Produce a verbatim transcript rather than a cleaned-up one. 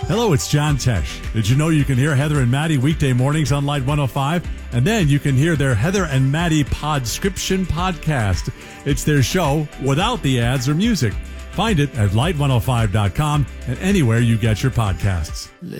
Hello, it's John Tesh. Did you know you can hear Heather and Maddie weekday mornings on Light one oh five? And then you can hear their Heather and Maddie Podscription podcast. It's their show without the ads or music. Find it at light one oh five dot com and anywhere you get your podcasts.